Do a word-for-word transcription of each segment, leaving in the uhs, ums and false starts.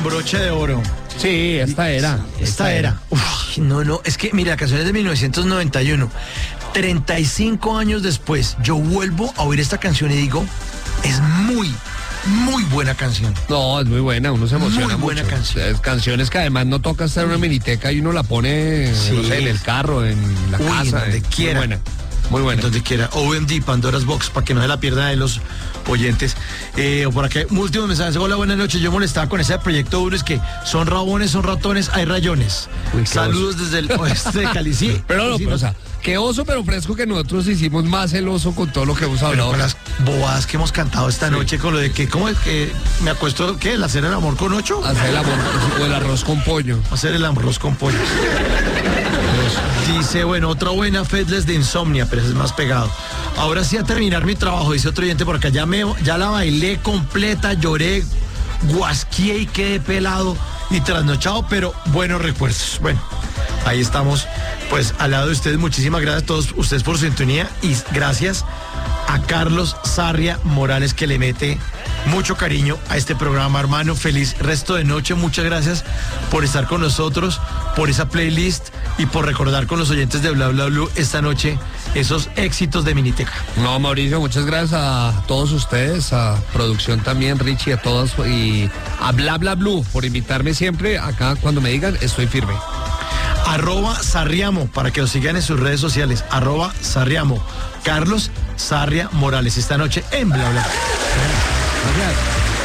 broche de oro. Sí, esta era. Esta, esta era. era. Uf, no, no, es que, mira, la canción es de mil novecientos noventa y uno. treinta y cinco años después, yo vuelvo a oír esta canción y digo, es muy, muy buena canción. No, es muy buena, uno se emociona muy buena mucho. canción. Es canciones que además no toca estar en una miniteca y uno la pone, sí, no sé, en el carro, en la Uy, casa. donde eh. quiera. Muy buena. Muy buena. Donde quiera. O M D, Pandora's Box, para que no se la pierdan de los oyentes. Eh, o por acá, últimos mensajes. Hola, buenas noches. Yo molestaba con ese proyecto uno, es que son rabones, son ratones, hay rayones. Uy, saludos oso. Desde el oeste de Cali. Sí, pero no, sí, pero, no. o sea, qué oso, pero fresco que nosotros hicimos más el oso con todo lo que hemos hablado. Con las bobadas que hemos cantado esta sí. noche, con lo de que, ¿cómo es que me acuesto, qué? ¿El hacer el amor con ocho? Hacer el amor, o el arroz con pollo. Hacer el arroz con pollo. Dice, bueno, otra buena Fedless de Insomnia, pero ese es más pegado. Ahora sí a terminar mi trabajo, dice otro oyente por acá, ya, me, ya la bailé completa, lloré, guasqué y quedé pelado y trasnochado, pero buenos recuerdos. Bueno, ahí estamos, pues al lado de ustedes, muchísimas gracias a todos ustedes por su sintonía y gracias a Carlos Sarria Morales que le mete mucho cariño a este programa, hermano. Feliz resto de noche, muchas gracias por estar con nosotros, por esa playlist y por recordar con los oyentes de Bla Bla Blue esta noche esos éxitos de Miniteca. No, Mauricio, muchas gracias a todos ustedes, a producción también, Richie, a todos y a Bla Bla Blue por invitarme siempre. Acá cuando me digan estoy firme. Arroba Sarriamo, para que lo sigan en sus redes sociales. Arroba Sarriamo. Carlos Sarria Morales, esta noche en Bla Bla. Gracias.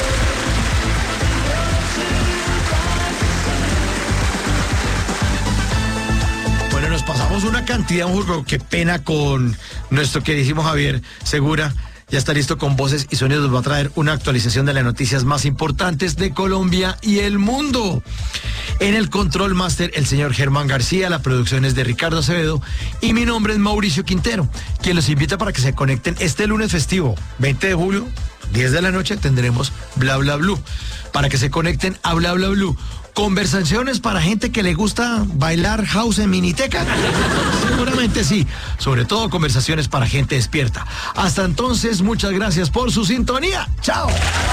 Bueno, nos pasamos una cantidad, un qué pena con nuestro queridísimo Javier Segura. Ya está listo con voces y sonidos. Nos va a traer una actualización de las noticias más importantes de Colombia y el mundo. En el Control Master, el señor Germán García, la producción es de Ricardo Acevedo y mi nombre es Mauricio Quintero, quien los invita para que se conecten este lunes festivo, veinte de julio, diez de la noche, tendremos Bla Bla Blue. Para que se conecten a Bla Bla Blue. Conversaciones para gente que le gusta bailar house en miniteca. Seguramente sí. Sobre todo conversaciones para gente despierta. Hasta entonces, muchas gracias por su sintonía. Chao.